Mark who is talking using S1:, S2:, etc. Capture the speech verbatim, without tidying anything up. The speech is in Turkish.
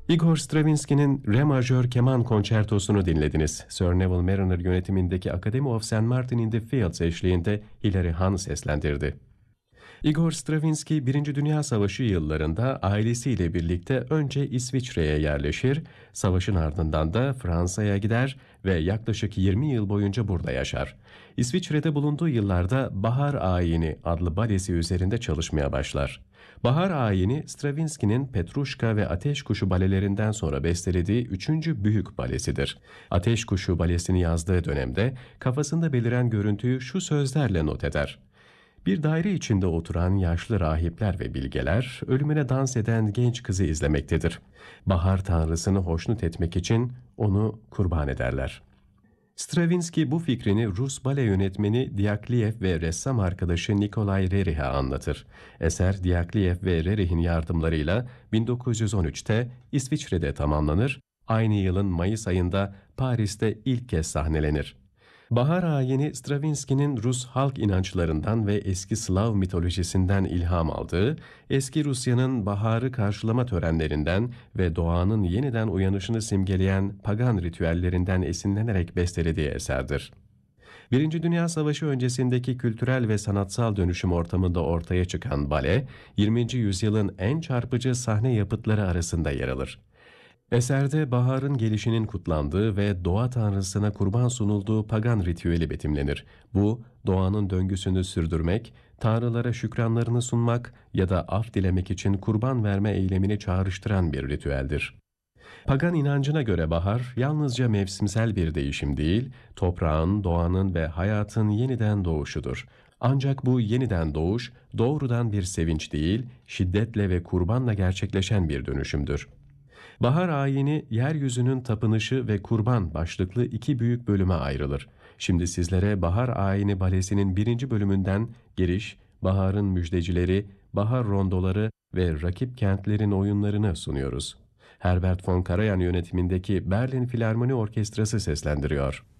S1: Igor Stravinsky'nin Re majör keman konçertosunu dinlediniz. Sir Neville Mariner yönetimindeki Academy of Saint Martin in the Fields eşliğinde Hilary Hahn seslendirdi. Igor Stravinsky, Birinci Dünya Savaşı yıllarında ailesiyle birlikte önce İsviçre'ye yerleşir, savaşın ardından da Fransa'ya gider ve yaklaşık yirmi yıl boyunca burada yaşar. İsviçre'de bulunduğu yıllarda Bahar Ayini adlı balesi üzerinde çalışmaya başlar. Bahar Ayini, Stravinsky'nin Petruşka ve Ateş Kuşu balelerinden sonra bestelediği üçüncü büyük balesidir. Ateş Kuşu balesini yazdığı dönemde kafasında beliren görüntüyü şu sözlerle not eder: "Bir daire içinde oturan yaşlı rahipler ve bilgeler, ölümüne dans eden genç kızı izlemektedir. Bahar tanrısını hoşnut etmek için onu kurban ederler." Stravinsky bu fikrini Rus bale yönetmeni Diaghilev ve ressam arkadaşı Nikolay Rerich'e anlatır. Eser Diaghilev ve Rerich'in yardımlarıyla bin dokuz yüz on üçte İsviçre'de tamamlanır, aynı yılın Mayıs ayında Paris'te ilk kez sahnelenir. Bahar Ayini, Stravinsky'nin Rus halk inançlarından ve eski Slav mitolojisinden ilham aldığı, eski Rusya'nın baharı karşılama törenlerinden ve doğanın yeniden uyanışını simgeleyen pagan ritüellerinden esinlenerek bestelediği eserdir. Birinci Dünya Savaşı öncesindeki kültürel ve sanatsal dönüşüm ortamında ortaya çıkan bale, yirminci yüzyılın en çarpıcı sahne yapıtları arasında yer alır. Eserde baharın gelişinin kutlandığı ve doğa tanrısına kurban sunulduğu pagan ritüeli betimlenir. Bu, doğanın döngüsünü sürdürmek, tanrılara şükranlarını sunmak ya da af dilemek için kurban verme eylemini çağrıştıran bir ritüeldir. Pagan inancına göre bahar, yalnızca mevsimsel bir değişim değil, toprağın, doğanın ve hayatın yeniden doğuşudur. Ancak bu yeniden doğuş, doğrudan bir sevinç değil, şiddetle ve kurbanla gerçekleşen bir dönüşümdür. Bahar ayini, yeryüzünün tapınışı ve kurban başlıklı iki büyük bölüme ayrılır. Şimdi sizlere Bahar Ayini balesinin birinci bölümünden giriş, baharın müjdecileri, bahar rondoları ve rakip kentlerin oyunlarını sunuyoruz. Herbert von Karajan yönetimindeki Berlin Filarmoni Orkestrası seslendiriyor.